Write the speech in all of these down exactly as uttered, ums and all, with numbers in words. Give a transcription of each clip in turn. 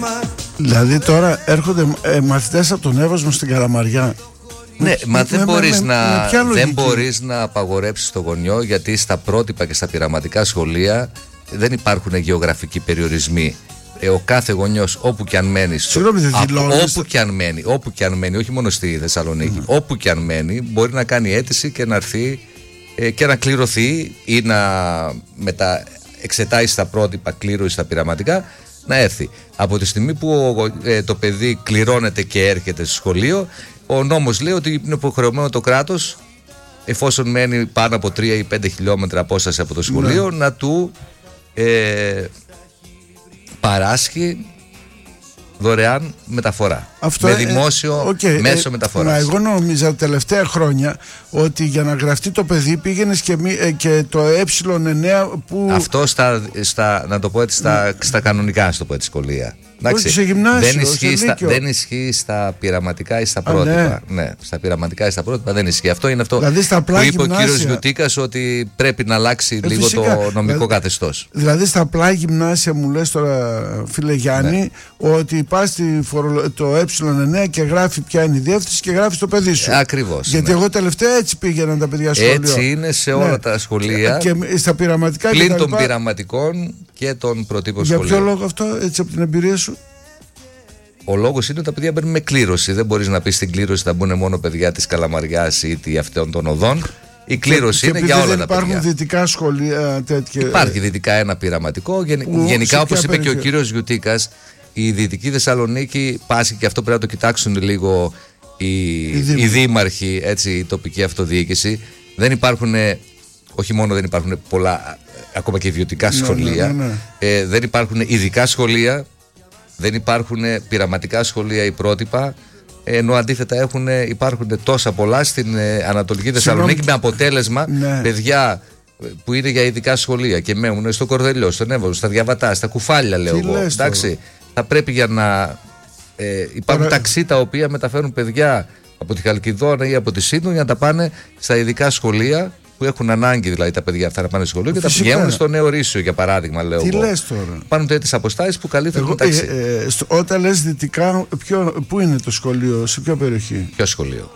Δηλαδή τώρα έρχονται ε, μαθητές από τον Εύωσμο στην Καλαμαριά. Ναι, μα με, δεν με, μπορείς με, να, με δεν μπορείς να απαγορέψεις το γονιό, γιατί στα πρότυπα και στα πειραματικά σχολεία δεν υπάρχουν γεωγραφικοί περιορισμοί. Ε, ο κάθε γονιός, όπου και αν μένει, Συγγνώμη, δεν δηλώνεις. όπου και αν μένει, όπου και αν μένει, όχι μόνο στη Θεσσαλονίκη, mm. όπου και αν μένει, μπορεί να κάνει αίτηση και να έρθει ε, και να κληρωθεί ή να μετα... εξετάσει τα πρότυπα, κλήρωση στα πειραματικά, να έρθει. Από τη στιγμή που ε, το παιδί κληρώνεται και έρχεται στο σχολείο, ο νόμος λέει ότι είναι υποχρεωμένο το κράτος, εφόσον μένει πάνω από τρία ή πέντε χιλιόμετρα απόσταση από το σχολείο, ναι. να του ε, παράσχει δωρεάν μεταφορά. Αυτό, με δημόσιο ε, okay, μέσο ε, μεταφοράς. Μα εγώ νόμιζα τα τελευταία χρόνια ότι για να γραφτεί το παιδί πήγαινες και, ε, και το ε εννέα που... Αυτό στα, στα, να το πω έτσι, στα, στα κανονικά, στο πω έτσι, σχολεία. Όχι, σε γυμνάσιο, δεν, ισχύει σε στα, δεν ισχύει στα πειραματικά ή στα πρότυπα. Α, ναι. ναι, στα πειραματικά ή στα πρότυπα δεν ισχύει. Αυτό είναι αυτό δηλαδή, που είπε γυμνάσια... ο κύριος Γιουτίκας, ότι πρέπει να αλλάξει ε, λίγο φυσικά, το νομικό δηλαδή, καθεστώς. Δηλαδή στα απλά γυμνάσια μου λες τώρα, φίλε Γιάννη, ναι. ότι πας φορολο... το ε εννέα και γράφει ποια είναι η διεύθυνση και γράφει το παιδί σου. Ε, ακριβώς. Γιατί ναι. εγώ τελευταία έτσι πήγαιναν τα παιδιά σχολείο. Έτσι είναι σε όλα ναι. τα σχολεία. Και, και στα πειραματικά πλην και τα των λοιπά. πειραματικών και των προτύπων σχολείων. Για ποιο λόγο αυτό, έτσι από την εμπειρία σου? Ο λόγος είναι ότι τα παιδιά μπαίνουν με κλήρωση. Δεν μπορείς να πεις στην κλήρωση θα μπουν μόνο παιδιά της Καλαμαριάς ή αυτών των οδών. Η κλήρωση και, είναι και για όλα τα παιδιά. Υπάρχουν δυτικά σχολεία τέτοια. Υπάρχει δυτικά ένα πειραματικό. Γεν, Ου, γενικά, όπως είπε και ο κύριος Γιουτίκας, η Δυτική Θεσσαλονίκη πάσχει, και αυτό πρέπει να το κοιτάξουν λίγο οι, οι, οι δήμαρχοι, έτσι, η τοπική αυτοδιοίκηση. Δεν υπάρχουν, όχι μόνο δεν υπάρχουν πολλά, ακόμα και ιδιωτικά σχολεία. Ναι, ναι, ναι. Ε, δεν υπάρχουν ειδικά σχολεία. Δεν υπάρχουν πειραματικά σχολεία ή πρότυπα, ενώ αντίθετα έχουν, υπάρχουν τόσα πολλά στην ε, Ανατολική Θεσσαλονίκη, με αποτέλεσμα ναι. παιδιά που είναι για ειδικά σχολεία και μένουν στο Κορδελιό, στον Εύωσμο, στα Διαβατά, στα Κουφάλια, λέω εγώ. Εντάξει, θα πρέπει για να ε, υπάρχουν Παρα... ταξί τα οποία μεταφέρουν παιδιά από τη Χαλκιδόνα ή από τη Σύντο για να τα πάνε στα ειδικά σχολεία, που έχουν ανάγκη δηλαδή τα παιδιά αυτά να πάνε στο σχολείο. Φυσικά. Και τα πηγαίνουν στο Νέο Ρήσιο, για παράδειγμα, λέω. Τι λες τώρα? Πάνε τέτοιες αποστάσεις που καλύπτουν το ταξί. Ε, ε, στο, όταν λες δυτικά, ποιο, πού είναι το σχολείο, σε ποια περιοχή? Ποιο σχολείο?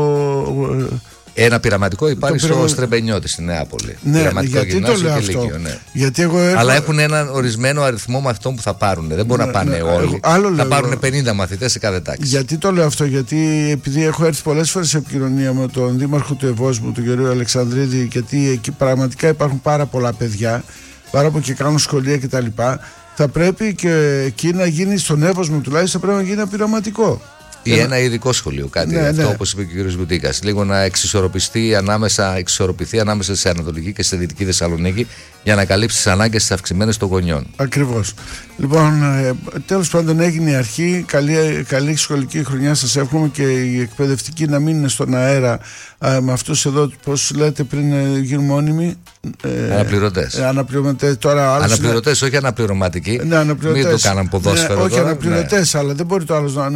Το. Ένα πειραματικό υπάρχει στο πειραμα... Στρεμπενιώτη στη Νεάπολη. Ναι, πειραματικό γιατί το λέω αυτό? Λύκειο, ναι. Γιατί εγώ έχω... Αλλά έχουν έναν ορισμένο αριθμό μαθητών που θα πάρουν. Δεν μπορούν ναι, να πάνε ναι, όλοι. Άλλο θα λέω... πάρουν πενήντα μαθητές σε κάθε τάξη. Γιατί το λέω αυτό? Γιατί επειδή έχω έρθει πολλές φορές σε επικοινωνία με τον δήμαρχο του Ευόσμου, τον κ. Αλεξανδρίδη, γιατί εκεί πραγματικά υπάρχουν πάρα πολλά παιδιά, πάρα που και κάνουν σχολεία κτλ. Θα πρέπει και εκεί να γίνει, στον Εύωσμο τουλάχιστον, πρέπει να γίνει ένα πειραματικό. Ή ένα, ένα ειδικό σχολείο, κάτι ναι, αυτό, ναι. όπως είπε και ο κ. Βουτίκας. Λίγο να εξισορροπιστεί ανάμεσα, εξισορροπηθεί ανάμεσα σε Ανατολική και σε Δυτική Θεσσαλονίκη, για να καλύψει τις ανάγκες τις αυξημένες των γονιών. Ακριβώς. Λοιπόν, ε, τέλος πάντων έγινε η αρχή. Καλή, καλή σχολική χρονιά σας εύχομαι, και οι εκπαιδευτικοί να μην είναι στον αέρα ε, με αυτούς εδώ, πώς λέτε, πριν ε, γίνουν μόνιμοι. Ε, αναπληρωτές. Ε, αναπληρωτές, τώρα άλλος αναπληρωτές, είναι... όχι αναπληρωματικοί. Ναι, αναπληρωτές. Μην το κάναν ποδόσφαιρο. Ναι, όχι τώρα, αναπληρωτές, ναι. Αλλά δεν μπορεί το άλλος να